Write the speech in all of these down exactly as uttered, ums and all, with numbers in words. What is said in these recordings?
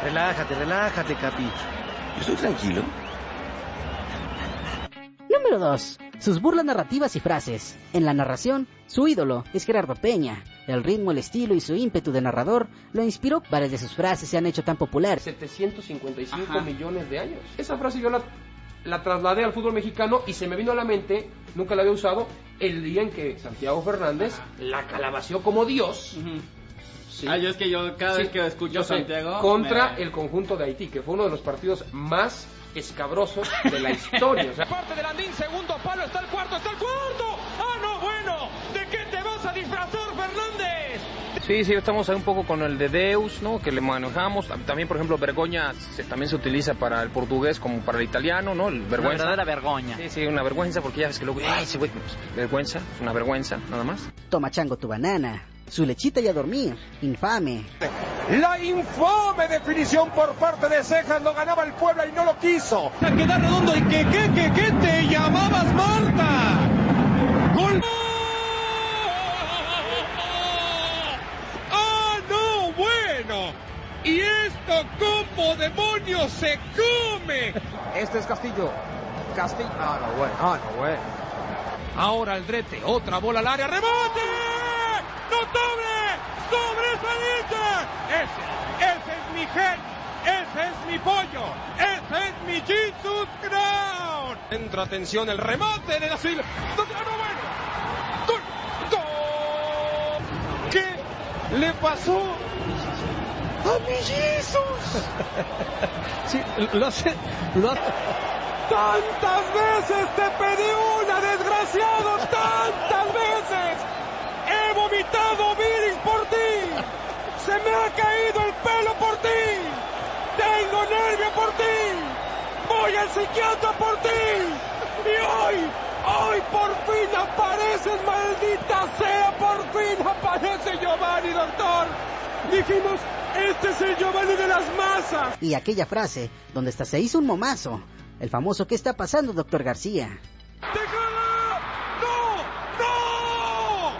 Relájate, relájate, Capi. Yo estoy tranquilo. Número dos. Sus burlas narrativas y frases. En la narración, su ídolo es Gerardo Peña. El ritmo, el estilo y su ímpetu de narrador lo inspiró. Varias de sus frases se han hecho tan populares. setecientos cincuenta y cinco Ajá. millones de años. Esa frase yo la, la trasladé al fútbol mexicano y se me vino a la mente, nunca la había usado, el día en que Santiago Fernández Ajá. la calabaceó como Dios. Uh-huh. Sí. Ah, yo es que yo cada sí, vez que escucho a Santiago... Contra me... el conjunto de Haití, que fue uno de los partidos más escabrosos de la historia. O sea, parte de Landín, segundo palo, está el cuarto, está el cuarto. ¡Ah, no, bueno! ¿De qué te vas a disfrazar, Fernández? Sí, sí, estamos ahí un poco con el de Deus, ¿no? Que le manejamos. También, por ejemplo, vergoña se, también se utiliza para el portugués como para el italiano, ¿no? El vergüenza. Una verdadera vergoña. Sí, sí, una vergüenza, porque ya ves que luego... ¡Ay, sí, güey! Vergüenza, una vergüenza, nada más. Toma chango tu banana. Su lechita y a dormir. Infame. La infame definición por parte de Cejas. Lo ganaba el Puebla y no lo quiso. A quedar redondo y que, que, que, que te llamabas Marta. Gol. ¡Ah, no! Bueno. ¿Y esto cómo demonios se come? Este es Castillo. Castillo. Ah, no, bueno. Ah, no, bueno. Ahora Aldrete. Otra bola al área. ¡Remate! ¡Notable! ¡Sobresaliente! Ese, ese es mi gen, ese es mi pollo, ese es mi Jesus Crown. Entra atención el remate de Brasil. ¡No, bueno! ¡Gol! ¡Gol! ¿Qué le pasó a mi Jesus? Sí, lo hace, lo hace. ¡Tantas veces te pedí una, desgraciado! ¡Tantas veces! ¡He vomitado bilis por ti! ¡Se me ha caído el pelo por ti! ¡Tengo nervio por ti! ¡Voy al psiquiatra por ti! ¡Y hoy, hoy por fin apareces, maldita sea! ¡Por fin aparece Giovanni, doctor! Dijimos, este es el Giovanni de las masas. Y aquella frase, donde hasta se hizo un momazo. El famoso ¿qué está pasando, doctor García? ¡Déjala! ¡No! ¡No!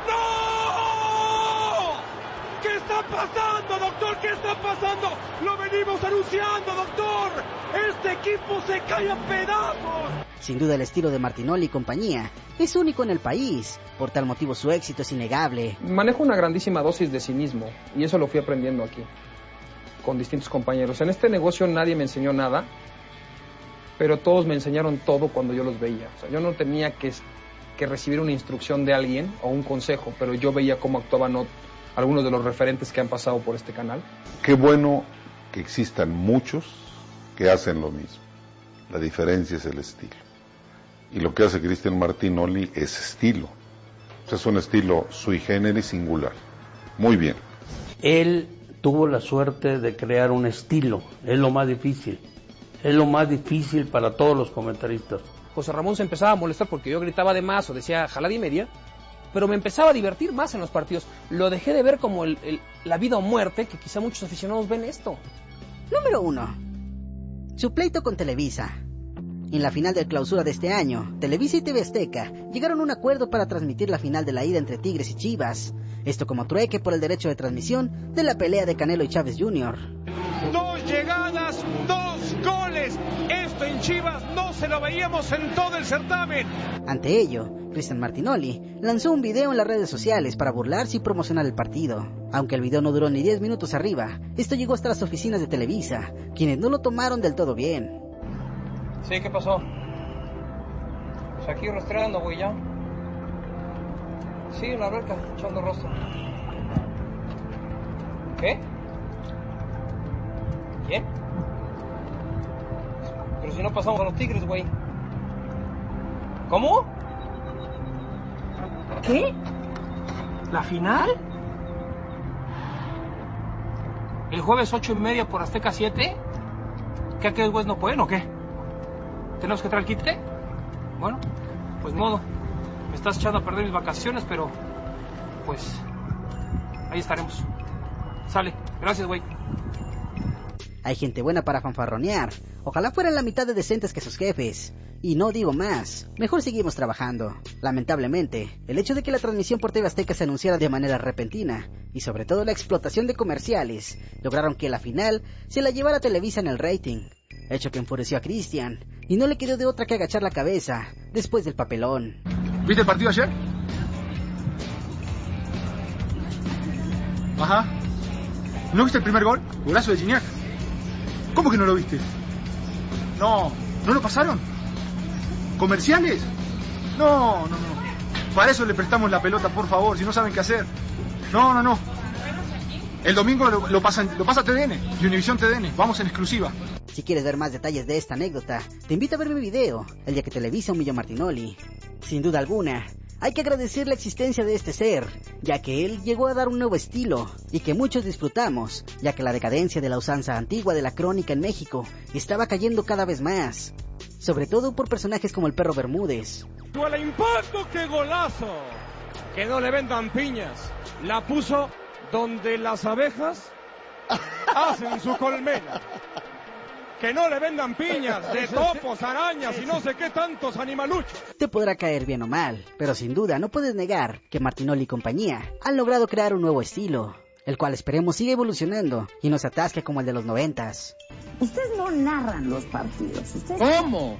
¡No! ¿Qué está pasando, doctor? ¿Qué está pasando? Lo venimos anunciando, doctor. Este equipo se cae a pedazos. Sin duda el estilo de Martinoli y compañía es único en el país. Por tal motivo su éxito es innegable. Manejo una grandísima dosis de cinismo y eso lo fui aprendiendo aquí, con distintos compañeros. En este negocio nadie me enseñó nada, pero todos me enseñaron todo cuando yo los veía. O sea, yo no tenía que, que recibir una instrucción de alguien o un consejo, pero yo veía cómo actuaban no, algunos de los referentes que han pasado por este canal. Qué bueno que existan muchos que hacen lo mismo. La diferencia es el estilo. Y lo que hace Cristian Martinoli es estilo. O sea, es un estilo sui generis singular. Muy bien. Él tuvo la suerte de crear un estilo. Es lo más difícil. Es lo más difícil para todos los comentaristas. José Ramón se empezaba a molestar porque yo gritaba de más o decía jalada y media, pero me empezaba a divertir más en los partidos. Lo dejé de ver como el, el, la vida o muerte, que quizá muchos aficionados ven esto. Número uno. Su pleito con Televisa. En la final del clausura de este año, Televisa y T V Azteca llegaron a un acuerdo para transmitir la final de la ida entre Tigres y Chivas. Esto como trueque por el derecho de transmisión de la pelea de Canelo y Chávez junior Dos llegadas, dos goles. Esto en Chivas no se lo veíamos en todo el certamen. Ante ello, Cristian Martinoli lanzó un video en las redes sociales para burlarse y promocionar el partido. Aunque el video no duró ni diez minutos arriba, esto llegó hasta las oficinas de Televisa, quienes no lo tomaron del todo bien. Sí, ¿qué pasó? Pues aquí rastreando, güey, ya. Sí, en la alberca, echando rostro. ¿Qué? ¿Quién? Pero si no pasamos a los Tigres, güey. ¿Cómo? ¿Qué? ¿La final? ¿El jueves ocho y media por Azteca siete? ¿Qué aquellos güeyes no pueden o qué? ¿Tenemos que traer el quite? Bueno, pues modo. Me estás echando a perder mis vacaciones, pero pues ahí estaremos. Sale, gracias, güey. Hay gente buena para fanfarronear. Ojalá fueran la mitad de decentes que sus jefes. Y no digo más, mejor seguimos trabajando. Lamentablemente, el hecho de que la transmisión por T V Azteca se anunciara de manera repentina y sobre todo la explotación de comerciales lograron que la final se la llevara Televisa en el rating, hecho que enfureció a Cristian y no le quedó de otra que agachar la cabeza después del papelón. ¿Viste el partido ayer? Ajá. ¿No viste el primer gol? Golazo de Gignac. ¿Cómo que no lo viste? No, ¿no lo pasaron? ¿Comerciales? No, no, no. Para eso le prestamos la pelota, por favor, si no saben qué hacer. No, no, no. El domingo lo, lo, pasan, lo pasa T D N, Univision T D N. Vamos en exclusiva. Si quieres ver más detalles de esta anécdota, te invito a ver mi video, el día que Televisa humilló a Martinoli. Sin duda alguna, hay que agradecer la existencia de este ser, ya que él llegó a dar un nuevo estilo, y que muchos disfrutamos, ya que la decadencia de la usanza antigua de la crónica en México estaba cayendo cada vez más, sobre todo por personajes como el Perro Bermúdez. ¡Duele impacto, qué golazo! Que no le vendan piñas. La puso donde las abejas hacen su colmena. Que no le vendan piñas de topos, arañas y no sé qué tantos animaluchos. Te podrá caer bien o mal, pero sin duda no puedes negar que Martinoli y compañía han logrado crear un nuevo estilo, el cual esperemos siga evolucionando y no se atasque como el de los noventas. Ustedes no narran los partidos. ¿Ustedes... ¿Cómo?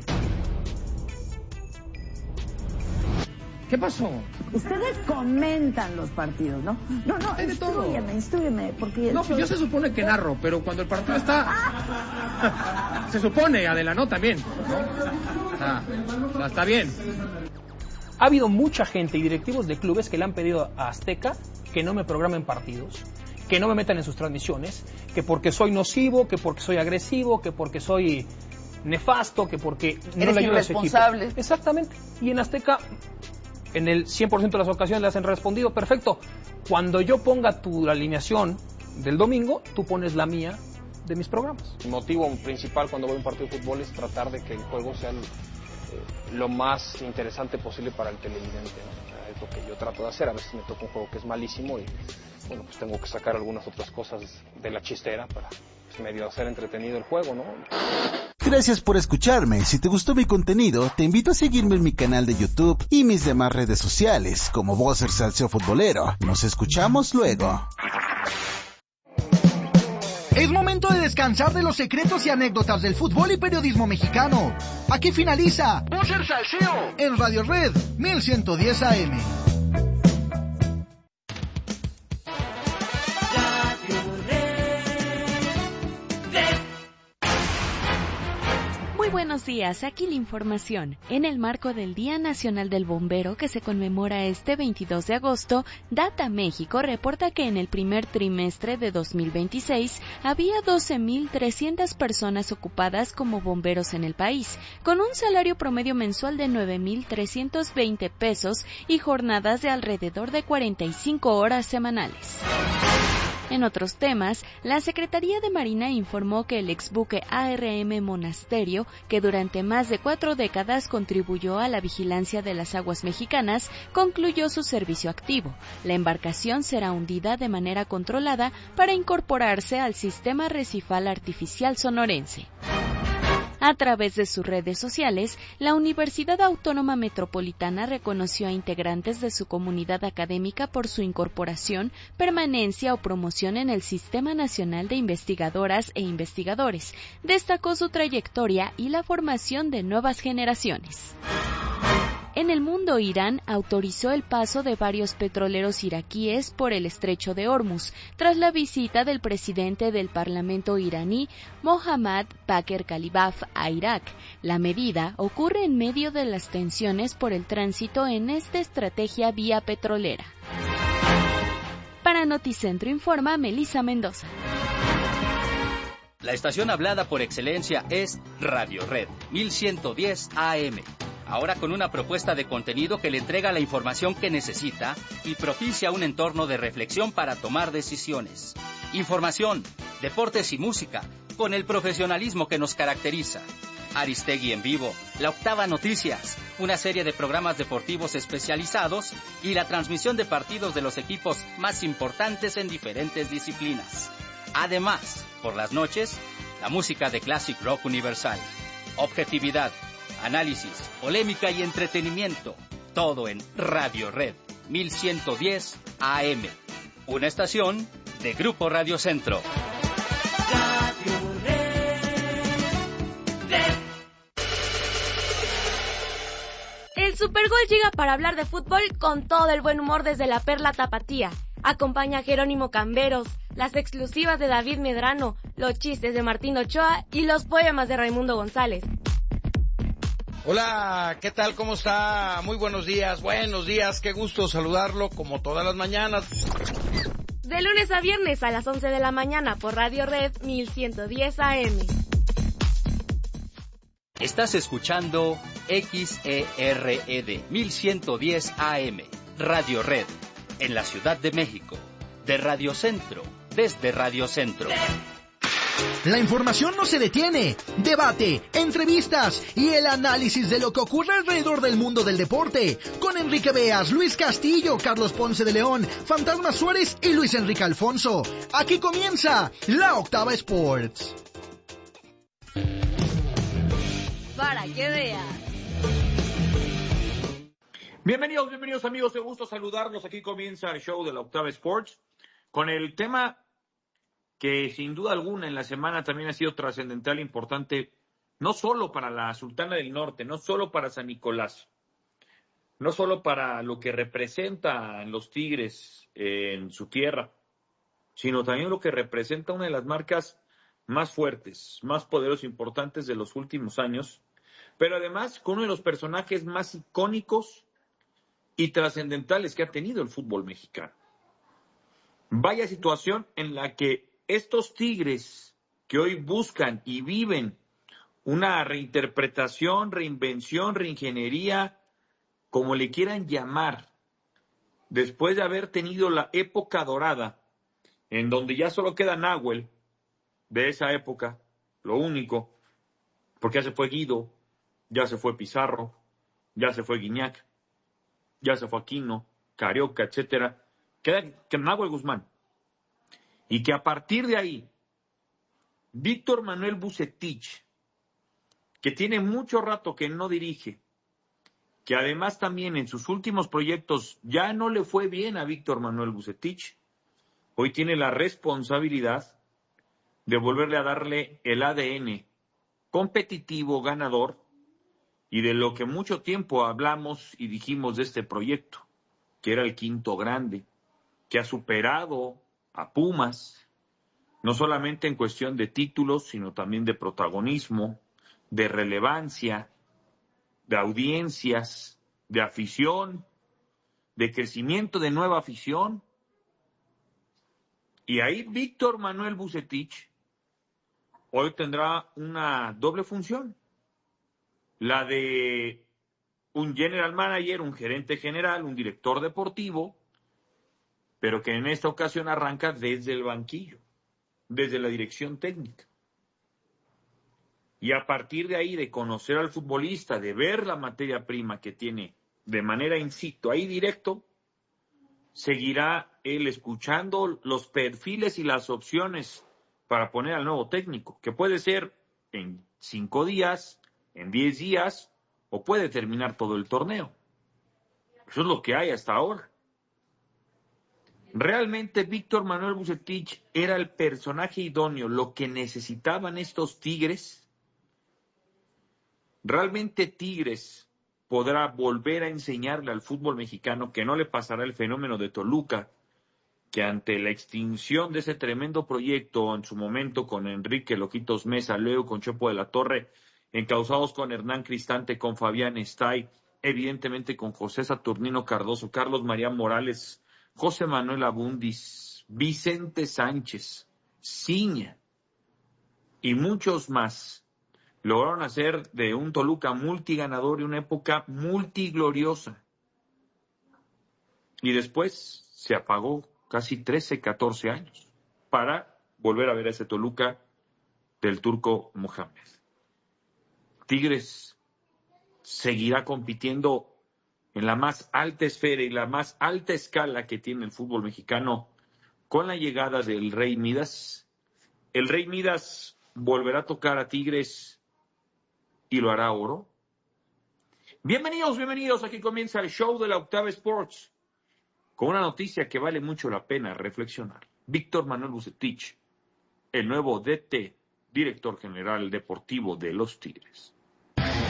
¿Qué pasó? Ustedes comentan los partidos, ¿no? No, no, es de todo. Instrúyeme, instrúyeme, porque... No, pues yo se supone que narro, pero cuando el partido está... Se supone, Adela, ¿no? También, ¿no? Ah, o sea, está bien. Ha habido mucha gente y directivos de clubes que le han pedido a Azteca que no me programen partidos, que no me metan en sus transmisiones, que porque soy nocivo, que porque soy agresivo, que porque soy nefasto, que porque no le ayudo a ese equipo. Exactamente. Y en Azteca... En el cien por ciento de las ocasiones les han respondido, perfecto, cuando yo ponga tu alineación del domingo, tú pones la mía de mis programas. Mi motivo principal cuando voy a un partido de fútbol es tratar de que el juego sea eh, lo más interesante posible para el televidente, ¿no? O sea, es lo que yo trato de hacer. A veces me toca un juego que es malísimo y bueno, pues tengo que sacar algunas otras cosas de la chistera para pues, medio hacer entretenido el juego, ¿no? Gracias por escucharme. Si te gustó mi contenido, te invito a seguirme en mi canal de YouTube y mis demás redes sociales, como Bowser Salseo Futbolero. Nos escuchamos luego. Es momento de descansar de los secretos y anécdotas del fútbol y periodismo mexicano. Aquí finaliza Bowser Salseo en Radio Red mil ciento diez A M. Buenos días, aquí la información. En el marco del Día Nacional del Bombero que se conmemora este veintidós de agosto, Data México reporta que en el primer trimestre de dos mil veintiséis había doce mil trescientas personas ocupadas como bomberos en el país, con un salario promedio mensual de nueve mil trescientos veinte pesos y jornadas de alrededor de cuarenta y cinco horas semanales. En otros temas, la Secretaría de Marina informó que el exbuque A R M Monasterio, que durante más de cuatro décadas contribuyó a la vigilancia de las aguas mexicanas, concluyó su servicio activo. La embarcación será hundida de manera controlada para incorporarse al sistema recifal artificial sonorense. A través de sus redes sociales, la Universidad Autónoma Metropolitana reconoció a integrantes de su comunidad académica por su incorporación, permanencia o promoción en el Sistema Nacional de Investigadoras e Investigadores. Destacó su trayectoria y la formación de nuevas generaciones. En el mundo, Irán autorizó el paso de varios petroleros iraquíes por el estrecho de Hormuz, tras la visita del presidente del Parlamento iraní, Mohammad Bakr Kalibaf, a Irak. La medida ocurre en medio de las tensiones por el tránsito en esta estrategia vía petrolera. Para Noticentro informa Melissa Mendoza. La estación hablada por excelencia es Radio Red mil ciento diez A M. Ahora con una propuesta de contenido que le entrega la información que necesita y propicia un entorno de reflexión para tomar decisiones. Información, deportes y música, con el profesionalismo que nos caracteriza. Aristegui en vivo, La Octava Noticias, una serie de programas deportivos especializados y la transmisión de partidos de los equipos más importantes en diferentes disciplinas. Además, por las noches, la música de Classic Rock Universal. Objetividad, análisis, polémica y entretenimiento. Todo en Radio Red mil ciento diez A M. una estación de Grupo Radio Centro. El Supergol llega para hablar de fútbol con todo el buen humor desde la Perla Tapatía. Acompaña a Jerónimo Camberos, las exclusivas de David Medrano, los chistes de Martín Ochoa y los poemas de Raimundo González. Hola, ¿qué tal? ¿Cómo está? Muy buenos días, buenos días, qué gusto saludarlo como todas las mañanas. De lunes a viernes a las once de la mañana por Radio Red mil ciento diez A M. Estás escuchando X E R E D mil ciento diez A M, Radio Red, en la Ciudad de México, de Radio Centro, desde Radio Centro. La información no se detiene. Debate, entrevistas y el análisis de lo que ocurre alrededor del mundo del deporte. Con Enrique Beas, Luis Castillo, Carlos Ponce de León, Fantasma Suárez y Luis Enrique Alfonso. Aquí comienza La Octava Sports. Para que veas. Bienvenidos, bienvenidos amigos, de gusto saludarlos. Aquí comienza el show de La Octava Sports con el tema que sin duda alguna en la semana también ha sido trascendental e importante, no solo para la Sultana del Norte, no solo para San Nicolás, no solo para lo que representan los Tigres en su tierra, sino también lo que representa una de las marcas más fuertes, más poderosas e importantes de los últimos años, pero además con uno de los personajes más icónicos y trascendentales que ha tenido el fútbol mexicano. Vaya situación en la que estos Tigres que hoy buscan y viven una reinterpretación, reinvención, reingeniería, como le quieran llamar, después de haber tenido la época dorada, en donde ya solo queda Nahuel de esa época, lo único, porque ya se fue Guido, ya se fue Pizarro, ya se fue Guiñac, ya se fue Aquino, Carioca, etcétera, queda que Nahuel Guzmán. Y que a partir de ahí, Víctor Manuel Vucetich, que tiene mucho rato que no dirige, que además también en sus últimos proyectos ya no le fue bien a Víctor Manuel Vucetich, hoy tiene la responsabilidad de volverle a darle el A D N competitivo, ganador, y de lo que mucho tiempo hablamos y dijimos de este proyecto, que era el quinto grande, que ha superado a Pumas, no solamente en cuestión de títulos, sino también de protagonismo, de relevancia, de audiencias, de afición, de crecimiento de nueva afición. Y ahí Víctor Manuel Vucetich hoy tendrá una doble función, la de un general manager, un gerente general, un director deportivo, pero que en esta ocasión arranca desde el banquillo, desde la dirección técnica. Y a partir de ahí, de conocer al futbolista, de ver la materia prima que tiene de manera in situ, ahí directo, seguirá él escuchando los perfiles y las opciones para poner al nuevo técnico, que puede ser en cinco días, en diez días, o puede terminar todo el torneo. Eso es lo que hay hasta ahora. Realmente Víctor Manuel Vucetich era el personaje idóneo, lo que necesitaban estos Tigres. Realmente Tigres podrá volver a enseñarle al fútbol mexicano que no le pasará el fenómeno de Toluca, que ante la extinción de ese tremendo proyecto en su momento con Enrique Loquitos Mesa, luego con Chepo de la Torre, encausados con Hernán Cristante, con Fabián Estay, evidentemente con José Saturnino Cardoso, Carlos María Morales, José Manuel Abundis, Vicente Sánchez, Ciña y muchos más, lograron hacer de un Toluca multiganador y una época multigloriosa. Y después se apagó casi trece, catorce años para volver a ver a ese Toluca del Turco Mohamed. Tigres seguirá compitiendo en la más alta esfera y la más alta escala que tiene el fútbol mexicano con la llegada del Rey Midas. El Rey Midas volverá a tocar a Tigres y lo hará oro. Bienvenidos, bienvenidos. Aquí comienza el show de la Octava Sports con una noticia que vale mucho la pena reflexionar. Víctor Manuel Bucetich, el nuevo D T, director general deportivo de los Tigres.